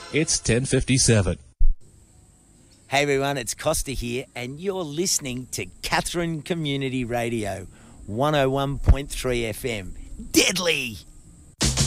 It's 10:57. Hey everyone, it's Costa here, and you're listening to Catherine Community Radio, 101.3 FM. Deadly!